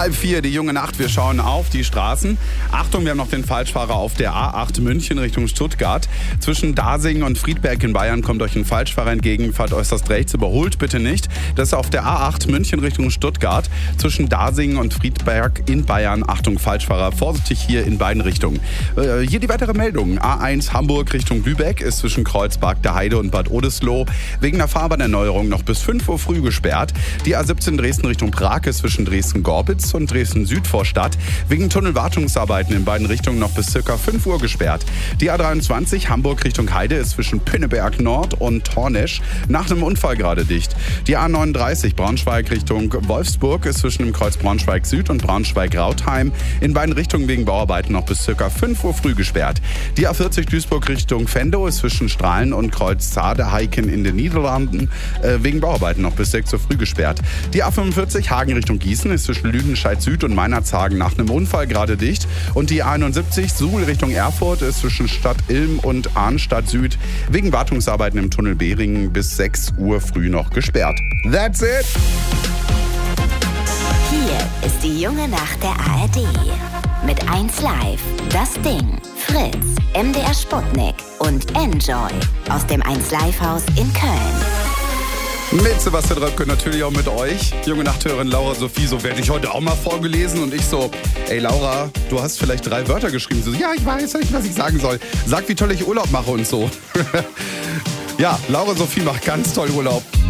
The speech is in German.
3:30, die junge Nacht. Wir schauen auf die Straßen. Achtung, wir haben noch den Falschfahrer auf der A8 München Richtung Stuttgart. Zwischen Dasingen und Friedberg in Bayern kommt euch ein Falschfahrer entgegen. Fahrt äußerst rechts, überholt bitte nicht. Das ist auf der A8 München Richtung Stuttgart. Zwischen Dasingen und Friedberg in Bayern. Achtung, Falschfahrer, vorsichtig hier in beiden Richtungen. Hier die weitere Meldung. A1 Hamburg Richtung Lübeck ist zwischen Kreuzberg der Heide und Bad Oldesloe wegen der Fahrbahnerneuerung noch bis 5 Uhr früh gesperrt. Die A17 Dresden Richtung Prag ist zwischen Dresden-Gorbitz und Dresden-Südvorstadt wegen Tunnelwartungsarbeiten in beiden Richtungen noch bis ca. 5 Uhr gesperrt. Die A23 Hamburg Richtung Heide ist zwischen Pinneberg Nord und Tornesch nach einem Unfall gerade dicht. Die A39 Braunschweig Richtung Wolfsburg ist zwischen dem Kreuz Braunschweig Süd und Braunschweig-Rautheim in beiden Richtungen wegen Bauarbeiten noch bis ca. 5 Uhr früh gesperrt. Die A40 Duisburg Richtung Venlo ist zwischen Strahlen und Kreuz Zadeheiken in den Niederlanden wegen Bauarbeiten noch bis 6 Uhr früh gesperrt. Die A45 Hagen Richtung Gießen ist zwischen Lüdenscheid Süd und Meinerzhagen nach einem Unfall gerade dicht. Und die A71 Suhl Richtung Erfurt ist zwischen Stadt Ilm und Arnstadt Süd wegen Wartungsarbeiten im Tunnel Behringen bis 6 Uhr früh noch gesperrt. That's it! Hier ist die junge Nacht der ARD. Mit 1Live, Das Ding, Fritz, MDR Sputnik und Enjoy aus dem 1Live-Haus in Köln. Mit Sebastian Röpke, natürlich auch mit euch. Junge Nachthörerin Laura Sophie, so werde ich heute auch mal vorgelesen. Und ich so, ey Laura, du hast vielleicht 3 Wörter geschrieben. So, ja, ich weiß nicht, was ich sagen soll. Sag, wie toll ich Urlaub mache und so. Ja, Laura Sophie macht ganz toll Urlaub.